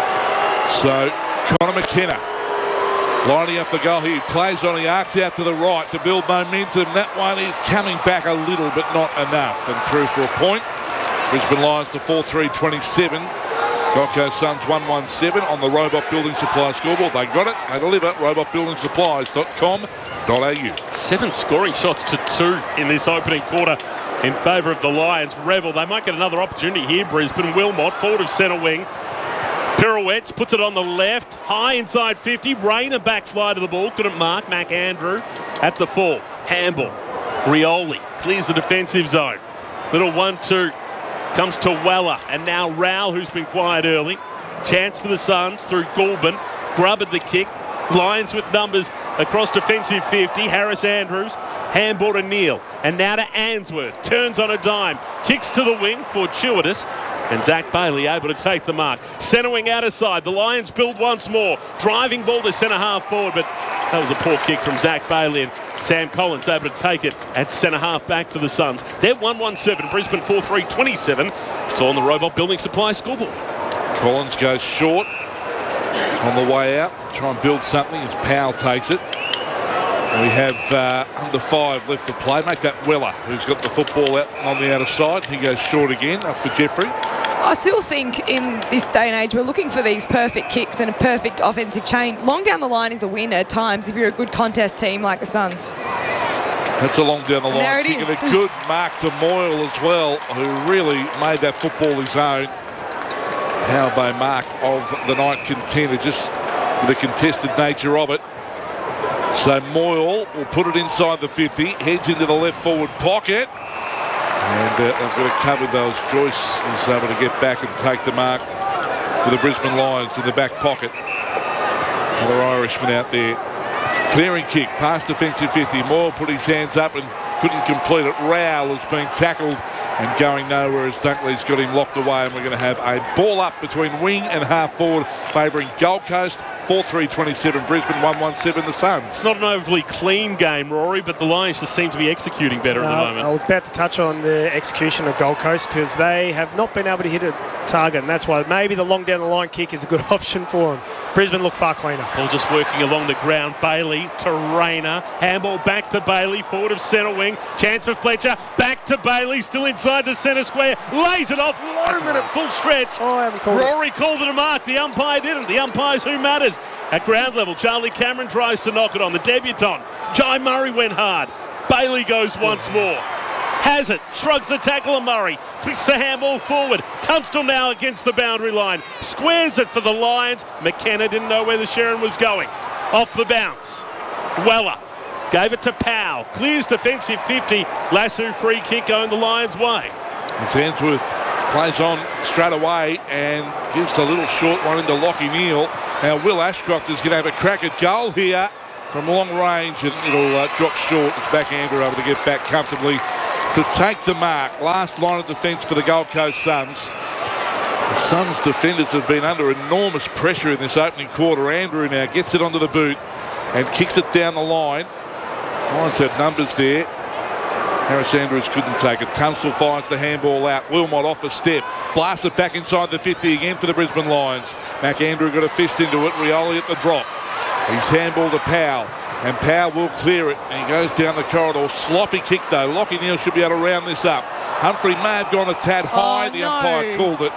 So Connor McKenna lining up the goal here. He plays on, he arcs out to the right to build momentum. That one is coming back a little, but not enough. And through for a point. Brisbane Lions to 4-3-27. Gold Coast Suns 1-1-7 on the Robot Building Supply scoreboard. They got it, they deliver. robotbuildingsupplies.com.au. 7 scoring shots to 2 in this opening quarter in favour of the Lions. Revel, they might get another opportunity here, Brisbane. Wilmot, forward of centre wing. Pirouettes, puts it on the left, high inside 50. Rayner back fly to the ball, couldn't mark. McAndrew at the full. Handball. Rioli clears the defensive zone. Little 1-2. Comes to Weller, and now Rowell, who's been quiet early. Chance for the Suns through Goulburn. Grubbed the kick. Lions with numbers across defensive 50. Harris Andrews, handball to Neal. And now to Answorth. Turns on a dime. Kicks to the wing, fortuitous. And Zach Bailey able to take the mark. Centre wing out of side. The Lions build once more. Driving ball to centre half forward, but that was a poor kick from Zach Bailey. And Sam Collins able to take it at centre half back for the Suns. They're 1-1-7. Brisbane 4-3-27. It's all on the Robot Building Supply scoreboard. Collins goes short on the way out. Try and build something as Powell takes it. We have under 5 left to play. Make that Weller, who's got the football out on the outer side. He goes short again, up for Jeffrey. I still think in this day and age we're looking for these perfect kicks and a perfect offensive chain. Long down the line is a win at times if you're a good contest team like the Suns. That's a long down the line. There it Kicking is. a good mark to Moyle as well, who really made that football his own. Power by mark of the night contender, just for the contested nature of it. So Moyle will put it inside the 50, heads into the left forward pocket. And they've got to cover those. Joyce is able to get back and take the mark for the Brisbane Lions in the back pocket. Another Irishman out there. Clearing kick past defensive 50. Moore put his hands up and couldn't complete it. Rowell has been tackled and going nowhere as Dunkley's got him locked away, and we're going to have a ball up between wing and half forward favouring Gold Coast. 4-3-27 Brisbane, 1-1-7 the Suns. It's not an overly clean game, Rory, but the Lions just seem to be executing better at the moment. I was about to touch on the execution of Gold Coast because they have not been able to hit a target, and that's why maybe the long down the line kick is a good option for them. Brisbane look far cleaner. Ball just working along the ground. Bailey to Rayner. Handball back to Bailey, forward of centre wing. Chance for Fletcher. Back to Bailey, still inside the centre square. Lays it off. Low minute, full stretch. Oh, I haven't called it. Rory called it a mark. The umpire didn't. The umpire's who matters. At ground level, Charlie Cameron tries to knock it on. The debutant, Jai Murray, went hard. Bailey goes once more. Has it, shrugs the tackle of Murray, flicks the handball forward. Tunstall now against the boundary line. Squares it for the Lions. McKenna didn't know where the Sherrin was going. Off the bounce. Weller gave it to Powell. Clears defensive 50. Lasso free kick going the Lions' way. It's Ainsworth plays on straight away and gives a little short one into Lockie Neal. Now Will Ashcroft is going to have a crack at goal here from long range, and it'll drop short. It's back Andrew able to get back comfortably to take the mark. Last line of defence for the Gold Coast Suns. The Suns defenders have been under enormous pressure in this opening quarter. Andrew now gets it onto the boot and kicks it down the line. Lions have numbers there. Harris Andrews couldn't take it. Tunstall finds the handball out. Wilmot off a step. Blasts it back inside the 50 again for the Brisbane Lions. McAndrew got a fist into it. Rioli at the drop. He's handball to Powell. And Powell will clear it. And he goes down the corridor. Sloppy kick though. Lockie Neal should be able to round this up. Humphrey may have gone a tad high. The umpire called it.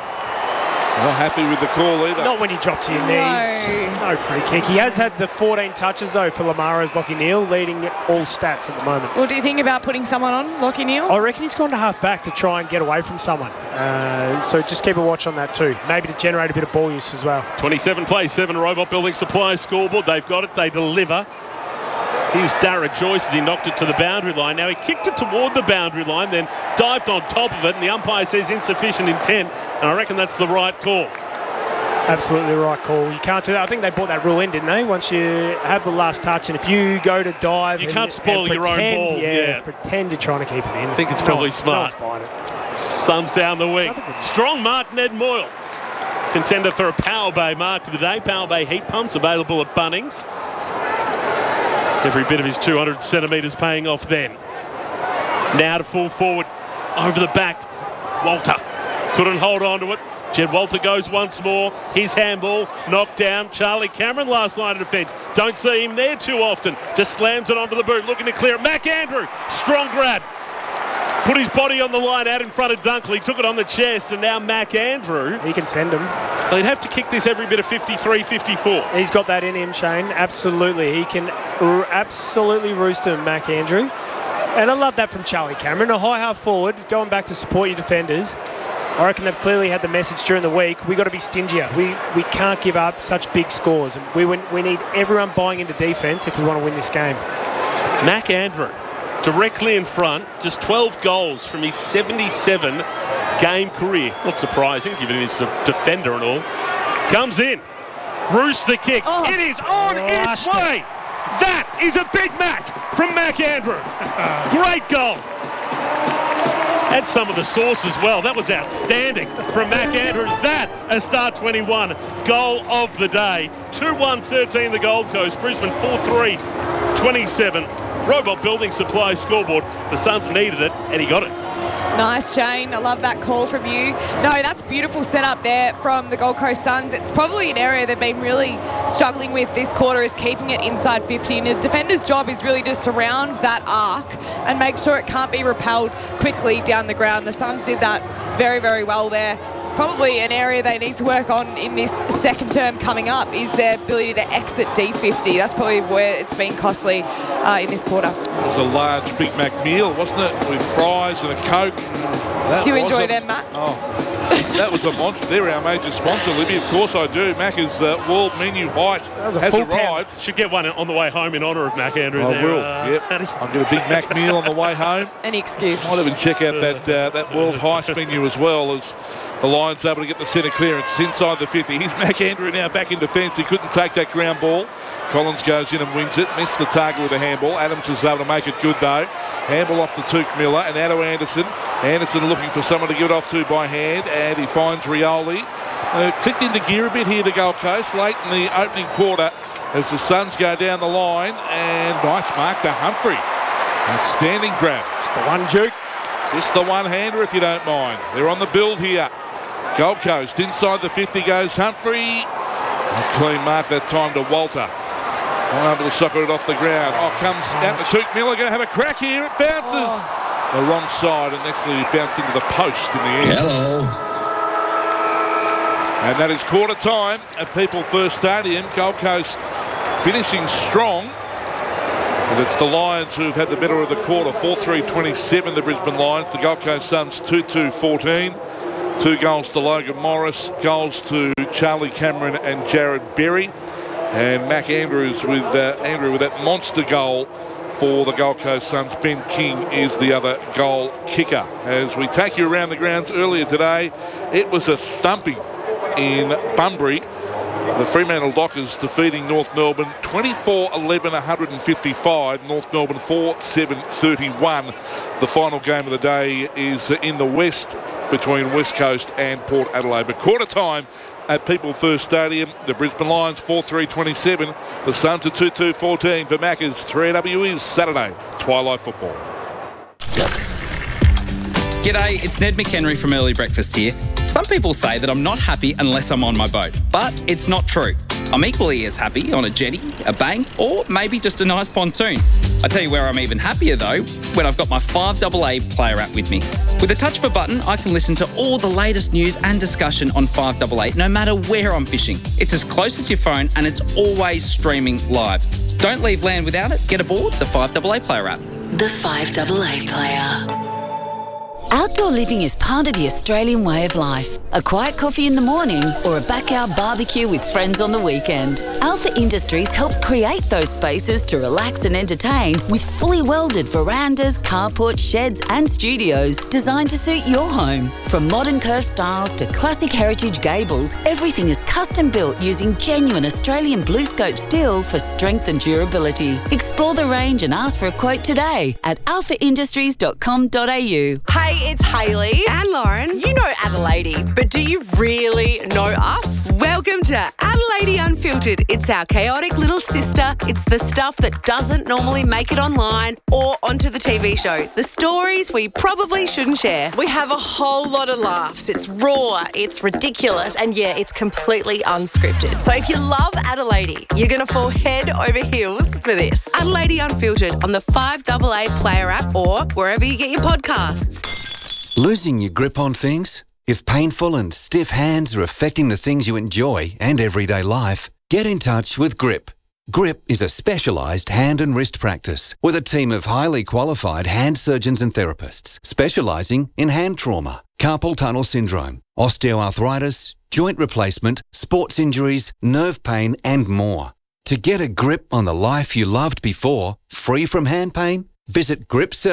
Not happy with the call either. Not when you drop to your knees. No free kick. He has had the 14 touches though for Lamaro's Lockie Neal, leading all stats at the moment. What do you think about putting someone on Lockie Neal? I reckon he's gone to half back to try and get away from someone. So just keep a watch on that too. Maybe to generate a bit of ball use as well. 27 plays 7 Robot Building Supply scoreboard. They've got it. They deliver. Here's Dara Joyce as he knocked it to the boundary line. Now he kicked it toward the boundary line, then dived on top of it, and the umpire says insufficient intent, and I reckon that's the right call. Absolutely the right call. You can't do that. I think they brought that rule in, didn't they? Once you have the last touch, and if you go to dive... You can't spoil your own ball. Yeah, pretend you're trying to keep it in. I think it's probably smart. Suns down the wing. Strong mark, Ned Moyle. Contender for a Power Bay mark of the day. Power Bay heat pumps available at Bunnings. Every bit of his 200 centimetres paying off then. Now to full forward. Over the back. Walter couldn't hold on to it. Jed Walter goes once more. His handball knocked down. Charlie Cameron, last line of defence. Don't see him there too often. Just slams it onto the boot, looking to clear it. McAndrew, strong grab. Put his body on the line out in front of Dunkley. Took it on the chest, and now McAndrew. He can send him. Well, he'd have to kick this every bit of 53, 54. He's got that in him, Shane. Absolutely. He can absolutely roost him, McAndrew. And I love that from Charlie Cameron. A high half forward, going back to support your defenders. I reckon they've clearly had the message during the week. We've got to be stingier. We can't give up such big scores. And we need everyone buying into defence if we want to win this game. McAndrew, directly in front, just 12 goals from his 77 game career. Not surprising, given he's a defender and all. Comes in, roosts the kick. Oh. It is on its way. That is a Big Mac from McAndrew. Great goal. And some of the sauce as well. That was outstanding from McAndrew. That a start 21 goal of the day. 2-1-13 the Gold Coast. Brisbane 4-3-27. Robot Building Supply scoreboard. The Suns needed it, and he got it. Nice, Shane. I love that call from you. No, that's beautiful setup there from the Gold Coast Suns. It's probably an area they've been really struggling with this quarter, is keeping it inside 50. And the defender's job is really to surround that arc and make sure it can't be repelled quickly down the ground. The Suns did that very, very well there. Probably an area they need to work on in this second term coming up is their ability to exit D50. That's probably where it's been costly in this quarter. It was a large Big Mac meal, wasn't it? With fries and a Coke. Do you enjoy them, Matt? Oh, That was a monster. They're our major sponsor, Libby. Of course I do. Macca's world menu height has arrived. Should get one on the way home in honour of Mac Andrew. I will. Yep. I'll get a Big Mac meal on the way home. Any excuse. Might even check out that world heights menu as well, as the Lions able to get the centre clearance inside the 50. Here's Mac Andrew now back in defence. He couldn't take that ground ball. Collins goes in and wins it. Missed the target with a handball. Adams is able to make it good though. Handball off to Tuke Miller and out to Anderson. Anderson looking for someone to give it off to by hand, and he finds Rioli. Clicked into gear a bit here, the Gold Coast, late in the opening quarter as the Suns go down the line, and nice mark to Humphrey. Outstanding grab. Just the one, Duke. Just the one-hander if you don't mind. They're on the build here. Gold Coast inside the 50 goes Humphrey. A clean mark that time to Walter. Unable to socket it off the ground. Comes out to Tuke Miller. Going to have a crack here. It bounces. The wrong side and actually bounced into the post in the end. Hello. And that is quarter time at People First Stadium. Gold Coast finishing strong. But it's the Lions who've had the better of the quarter. 4-3-27, the Brisbane Lions. The Gold Coast Suns 2-2-14. 2 goals to Logan Morris, goals to Charlie Cameron and Jared Berry. And Mac Andrews with that monster goal for the Gold Coast Suns. Ben King is the other goal kicker. As we take you around the grounds earlier today, it was a thumping in Bunbury. The Fremantle Dockers defeating North Melbourne 24-11-155. North Melbourne 4-7-31. The final game of the day is in the West between West Coast and Port Adelaide. But quarter time at People First Stadium. The Brisbane Lions 4-3-27. The Suns are 2-2-14. For Macca's 3AW is Saturday Twilight Football. G'day, it's Ned McHenry from Early Breakfast here. Some people say that I'm not happy unless I'm on my boat, but it's not true. I'm equally as happy on a jetty, a bank, or maybe just a nice pontoon. I tell you where I'm even happier though, when I've got my 5AA player app with me. With a touch of a button, I can listen to all the latest news and discussion on 5AA, no matter where I'm fishing. It's as close as your phone and it's always streaming live. Don't leave land without it. Get aboard the 5AA player app. The 5AA player. Outdoor living is part of the Australian way of life. A quiet coffee in the morning or a backyard barbecue with friends on the weekend. Alpha Industries helps create those spaces to relax and entertain with fully welded verandas, carports, sheds and studios designed to suit your home. From modern curved styles to classic heritage gables, everything is custom built using genuine Australian BlueScope steel for strength and durability. Explore the range and ask for a quote today at alphaindustries.com.au. Hey, it's Hayley and Lauren. You know Adelaide, but do you really know us? Welcome to Adelaide Unfiltered. It's our chaotic little sister. It's the stuff that doesn't normally make it online or onto the TV show. The stories we probably shouldn't share. We have a whole lot of laughs. It's raw, it's ridiculous, and yeah, it's completely unscripted. So if you love Adelaide, you're going to fall head over heels for this. Adelaide Unfiltered on the 5AA Player app or wherever you get your podcasts. Losing your grip on things? If painful and stiff hands are affecting the things you enjoy and everyday life, get in touch with Grip. Grip is a specialised hand and wrist practice with a team of highly qualified hand surgeons and therapists specialising in hand trauma, carpal tunnel syndrome, osteoarthritis, joint replacement, sports injuries, nerve pain and more. To get a grip on the life you loved before, free from hand pain, visit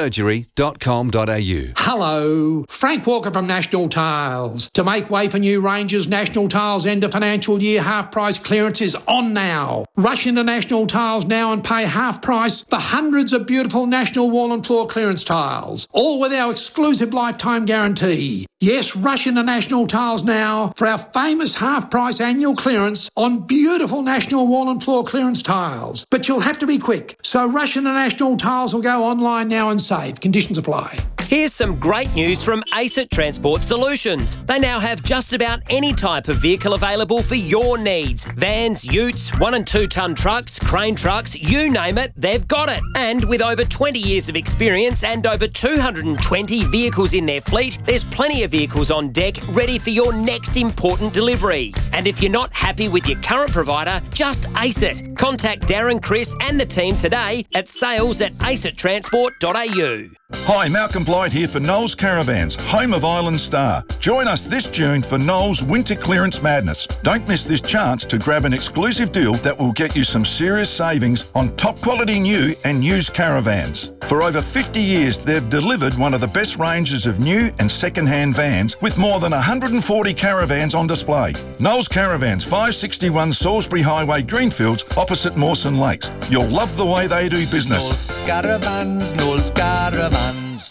gripsurgery.com.au. Hello, Frank Walker from National Tiles. To make way for new ranges, National Tiles end of financial year half price clearance is on now. Rush into National Tiles now and pay half price for hundreds of beautiful National wall and floor clearance tiles, all with our exclusive lifetime guarantee. Yes, rush into National Tiles now for our famous half price annual clearance on beautiful National wall and floor clearance tiles. But you'll have to be quick, so rush into National Tiles or go online now and save. Conditions apply. Here's some great news from ACET Transport Solutions. They now have just about any type of vehicle available for your needs. Vans, utes, 1 and 2 tonne trucks, crane trucks, you name it, they've got it. And with over 20 years of experience and over 220 vehicles in their fleet, there's plenty of vehicles on deck ready for your next important delivery. And if you're not happy with your current provider, just ace it. Contact Darren, Chris and the team today at sales@acettransport.au. Hi, Malcolm Blight here for Knowles Caravans, home of Island Star. Join us this June for Knowles Winter Clearance Madness. Don't miss this chance to grab an exclusive deal that will get you some serious savings on top quality new and used caravans. For over 50 years, they've delivered one of the best ranges of new and second-hand vans with more than 140 caravans on display. Knowles Caravans, 561 Salisbury Highway, Greenfields, opposite Mawson Lakes. You'll love the way they do business. Knowles Caravans.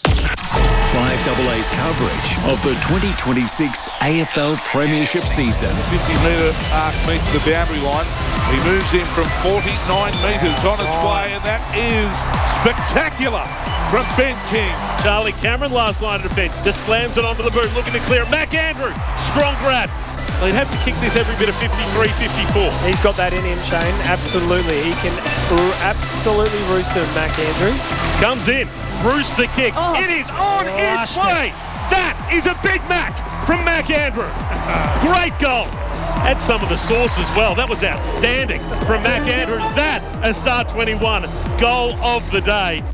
5AA's coverage of the 2026 AFL Premiership season. 50-metre arc meets the boundary line. He moves in from 49 metres on its way, and that is spectacular from Ben King. Charlie Cameron, last line of defence, just slams it onto the boot, looking to clear. Mac Andrew, strong grab. Well, he'd have to kick this every bit of 53, 54. He's got that in him, Shane. Absolutely. He can absolutely roost him, Mac Andrew. Comes in, roost the kick. It is on its way. That is a Big Mac from Mac Andrew. Great goal. And some of the sauce as well. That was outstanding from Mac Andrew. That, a Star 21 goal of the day.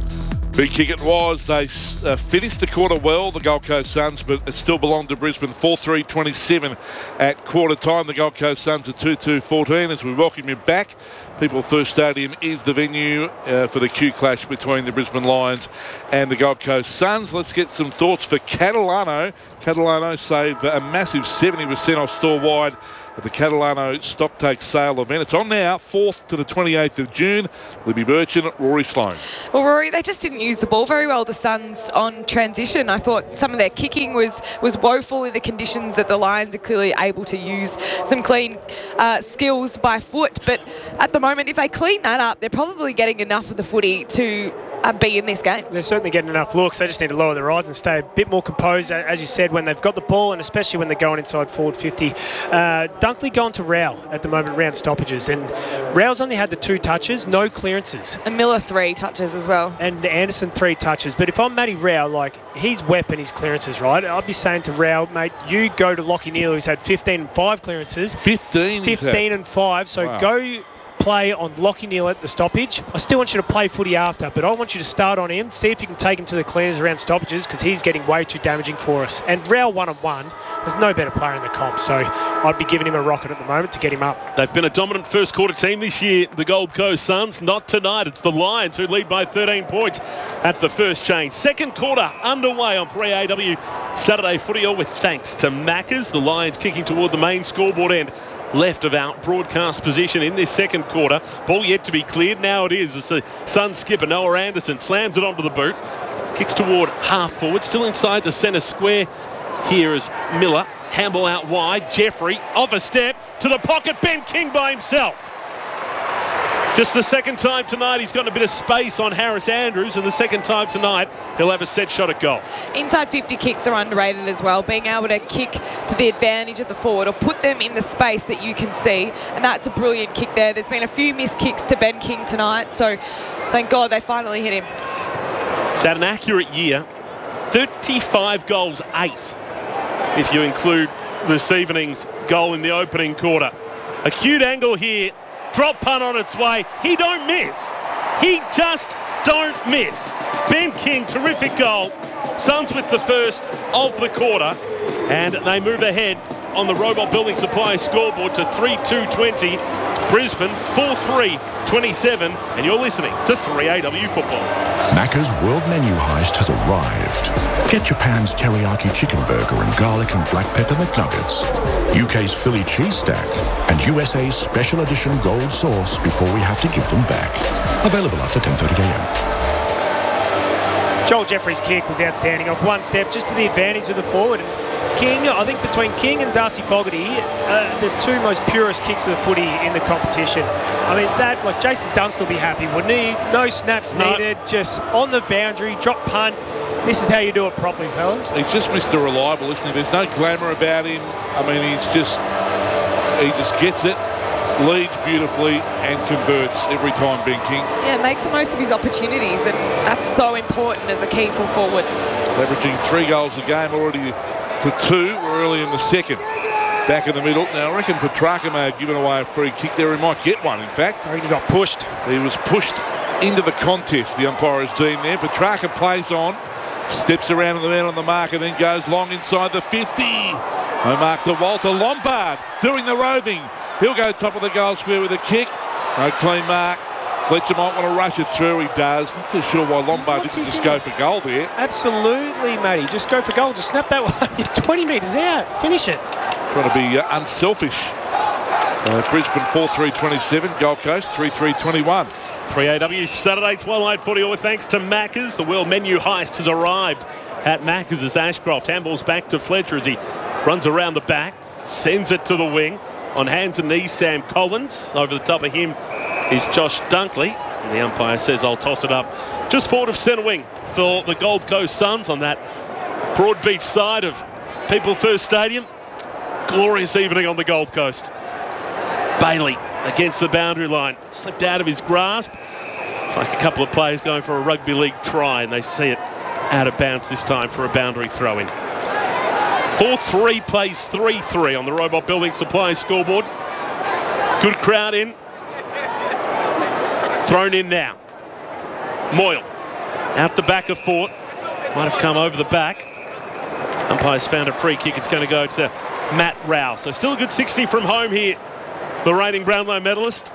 Big kick it was. They finished the quarter well, the Gold Coast Suns, but it still belonged to Brisbane. 4-3-27 at quarter time. The Gold Coast Suns are 2-2-14 as we welcome you back. People First Stadium is the venue for the Q clash between the Brisbane Lions and the Gold Coast Suns. Let's get some thoughts for Catalano. Catalano saved a massive 70% off store wide at the Catalano Stocktake Sale event. It's on now, 4th to the 28th of June. Libby Burchin, Rory Sloane. Well, Rory, they just didn't use the ball very well, the Suns, on transition. I thought some of their kicking was woeful in the conditions that the Lions are clearly able to use some clean skills by foot. But at the moment, if they clean that up, they're probably getting enough of the footy to be in this game. They're certainly getting enough looks. They just need to lower their eyes and stay a bit more composed, as you said, when they've got the ball, and especially when they're going inside forward 50. Dunkley gone to Rowell at the moment, round stoppages, and Rowell's only had the 2 touches, no clearances. And Miller 3 touches as well. And Anderson 3 touches. But if I'm Matty Rowell, his weapon is clearances, right? I'd be saying to Rowell, mate, you go to Lachie Neal, who's had 15 and 5 clearances. 15 and 5. So wow. Go play on Lachie Neal at the stoppage. I still want you to play footy after, but I want you to start on him, see if you can take him to the cleaners around stoppages, because he's getting way too damaging for us. And Rowell 1-on-1, there's no better player in the comp, so I'd be giving him a rocket at the moment to get him up. They've been a dominant first quarter team this year, the Gold Coast Suns. Not tonight. It's the Lions who lead by 13 points at the first change. Second quarter underway on 3AW Saturday Footy, all with thanks to Maccas. The Lions kicking toward the main scoreboard end left of our broadcast position in this second quarter. Ball yet to be cleared. Now it is. It's the Suns skipper, Noah Anderson, slams it onto the boot. Kicks toward half forward, still inside the centre square. Here is Miller. Handball out wide. Jeffrey off a step to the pocket. Ben King by himself. Just the second time tonight he's got a bit of space on Harris Andrews, and the second time tonight he'll have a set shot at goal. Inside 50 kicks are underrated as well. Being able to kick to the advantage of the forward or put them in the space that you can see, and that's a brilliant kick there. There's been a few missed kicks to Ben King tonight, so thank God they finally hit him. He's had an accurate year. 35 goals, 8, if you include this evening's goal in the opening quarter. Acute angle here. Drop punt on its way. He don't miss. He just don't miss. Ben King, terrific goal. Suns with the first of the quarter. And they move ahead on the Robot Building Supply scoreboard to 3-2-20. Brisbane 4-3-27. And you're listening to 3AW Football. Macca's World Menu Heist has arrived. Get Japan's teriyaki chicken burger and garlic and black pepper McNuggets, UK's Philly cheese stack, and USA's special edition gold sauce before we have to give them back. Available after 10:30am. Joel Jeffrey's kick was outstanding off one step, just to the advantage of the forward. And King, I think between King and Darcy Fogarty, the two most purest kicks of the footy in the competition. I mean, that, like, Jason Dunst will be happy, wouldn't he? No snaps needed, just on the boundary, drop punt. This is how you do it properly, fellas. He's just Mr. Reliable, isn't he? There's no glamour about him. I mean, he just gets it, leads beautifully, and converts every time, Ben King. Yeah, makes the most of his opportunities, and that's so important as a key full forward. Averaging 3 goals a game already to 2. We're early in the second. Back in the middle. Now, I reckon Petrarca may have given away a free kick there. He might get one, in fact. I think he got pushed. He was pushed into the contest, the umpire is deemed there. Petrarca plays on, steps around in the man on the mark and then goes long inside the 50. No mark to Walter. Lombard doing the roving. He'll go top of the goal square with a kick. No clean mark. Fletcher might want to rush it through. He does. Not too sure why Lombard didn't just go for goal there. Absolutely, matey. Just go for goal. Just snap that one. You're 20 metres out. Finish it. Trying to be unselfish. Brisbane 4-3-27. Gold Coast 3-3-21. 3AW Saturday Twilight Footy, all thanks to Macca's. The world menu heist has arrived at Macca's as Ashcroft handballs back to Fletcher as he runs around the back, sends it to the wing. On hands and knees, Sam Collins. Over the top of him is Josh Dunkley. And the umpire says, I'll toss it up just forward of centre wing for the Gold Coast Suns on that Broadbeach side of People First Stadium. Glorious evening on the Gold Coast. Bailey against the boundary line. Slipped out of his grasp. It's like a couple of players going for a rugby league try and they see it out of bounds this time for a boundary throw-in. 4-3 plays 3-3 on the Robot Building Supplies scoreboard. Good crowd in. Thrown in now. Moyle out the back of Fort. Might have come over the back. Umpire's found a free kick. It's going to go to Matt Rowell. So still a good 60 from home here. The reigning Brownlow medalist.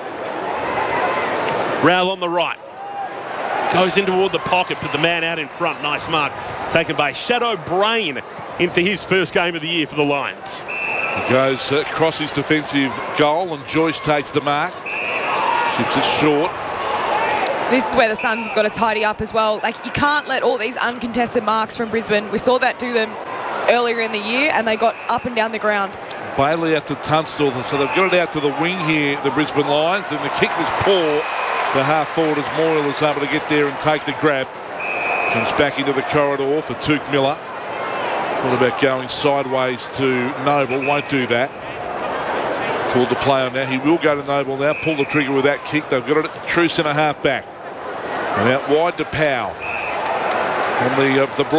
Rowell on the right. Goes in toward the pocket, but the man out in front. Nice mark taken by Shadow Brain in for his first game of the year for the Lions. He goes across his defensive goal and Joyce takes the mark. Chips it short. This is where the Suns have got to tidy up as well. Like, you can't let all these uncontested marks from Brisbane. We saw that do them earlier in the year and they got up and down the ground. Bailey out to Tunstall, so they've got it out to the wing here, the Brisbane Lions. Then the kick was poor to half forward as Moyle was able to get there and take the grab. Comes back into the corridor for Tuke Miller. Thought about going sideways to Noble, won't do that. Called the play on now. He will go to Noble now, pull the trigger with that kick. They've got it at the true centre half back. And out wide to Powell. On the